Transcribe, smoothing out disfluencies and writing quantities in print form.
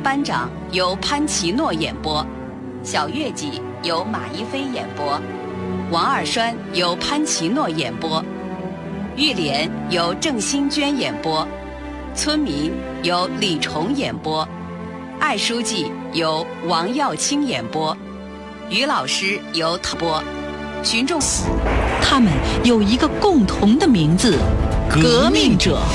班长由潘奇诺演播，小月季由马一飞演播，王二栓由潘奇诺演播，玉莲由郑欣娟演播，村民由李崇演播，艾书记由王耀清演播，于老师由他播，群众他们有一个共同的名字——革命者。